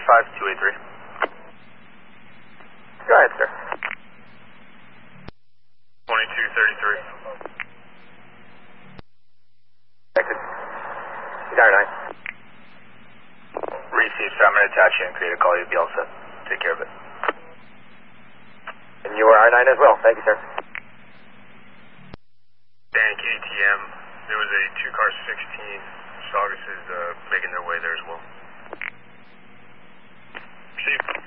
35283. Go ahead, sir. 2233. Connected. Tower 9. Received, sir. I'm going to attach you and create a call. You'll be all set. Take care of it. And you are R9 as well. Thank you, sir. Dan, KTM. There was a 2-car 16. Saugus is making their way there as well. Received.